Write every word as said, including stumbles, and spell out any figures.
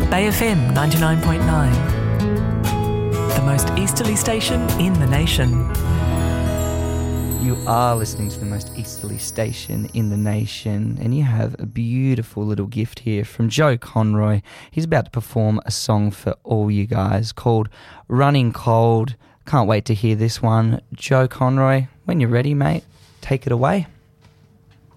Bay F M ninety-nine point nine, the most easterly station in the nation. You are listening to the most easterly station in the nation, and you have a beautiful little gift here from Joe Conroy. He's about to perform a song for all you guys called Running Cold. Can't wait to hear this one. Joe Conroy, when you're ready, mate, take it away.